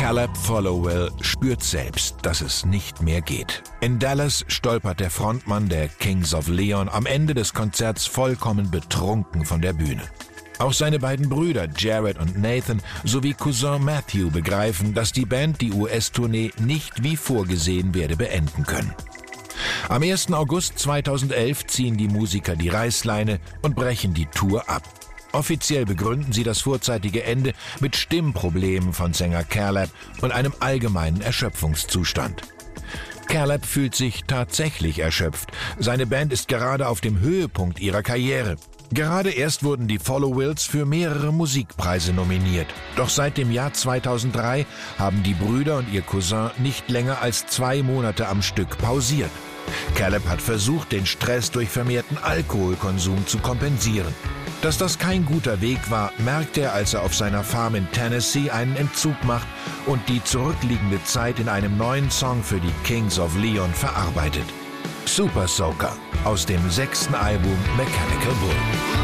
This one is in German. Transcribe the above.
Caleb Followill spürt selbst, dass es nicht mehr geht. In Dallas stolpert der Frontmann der Kings of Leon am Ende des Konzerts vollkommen betrunken von der Bühne. Auch seine beiden Brüder Jared und Nathan sowie Cousin Matthew begreifen, dass die Band die US-Tournee nicht wie vorgesehen werde beenden können. Am 1. August 2011 ziehen die Musiker die Reißleine und brechen die Tour ab. Offiziell begründen sie das vorzeitige Ende mit Stimmproblemen von Sänger Caleb und einem allgemeinen Erschöpfungszustand. Caleb fühlt sich tatsächlich erschöpft. Seine Band ist gerade auf dem Höhepunkt ihrer Karriere. Gerade erst wurden die Followills für mehrere Musikpreise nominiert. Doch seit dem Jahr 2003 haben die Brüder und ihr Cousin nicht länger als 2 Monate am Stück pausiert. Caleb hat versucht, den Stress durch vermehrten Alkoholkonsum zu kompensieren. Dass das kein guter Weg war, merkt er, als er auf seiner Farm in Tennessee einen Entzug macht und die zurückliegende Zeit in einem neuen Song für die Kings of Leon verarbeitet. Super Soaker aus dem 6. Album Mechanical Bull.